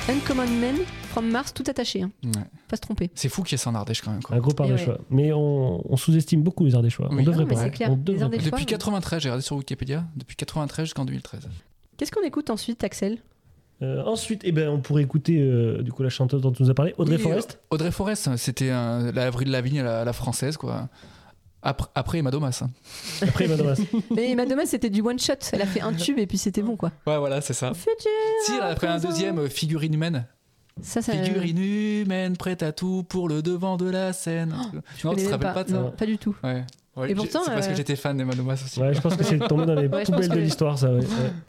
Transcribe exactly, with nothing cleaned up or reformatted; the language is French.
Uncommon Men from Mars, tout attaché. Hein. Ouais. Pas se tromper. C'est fou qu'il y ait ça en Ardèche quand même. Quoi. Un gros Ardéchois. Ouais. Mais on, on sous-estime beaucoup les Ardéchois. Oui. On devrait non, pas. C'est clair. On devrait les Depuis mais... quatre-vingt-treize, j'ai regardé sur Wikipédia, depuis quatre-vingt-treize jusqu'en deux mille treize. Qu'est-ce qu'on écoute ensuite, Axel ? Euh, ensuite, eh ben, on pourrait écouter euh, du coup la chanteuse dont tu nous as parlé, Audrey oui, Forrest. Audrey Forrest, c'était un, la Avril Lavigne à la, la française, quoi. Après, après Emma Domas. Hein. Après Emma Domas. Mais Emma Domas, c'était du one shot. Elle a fait un tube et puis c'était bon, quoi. Ouais, voilà, c'est ça. Futur, si, elle a fait un deuxième, euh, Figurine humaine. Ça, ça... Figurine humaine, prête à tout pour le devant de la scène. Oh, non, tu te rappelles pas, pas de ça ? Non, pas du tout. Ouais. Ouais, et pourtant, c'est parce euh... que j'étais fan d'Emma Domas aussi. Ouais, je pense que c'est tombé dans les ouais, poubelles que... de l'histoire, ça. Ouais. Ouais.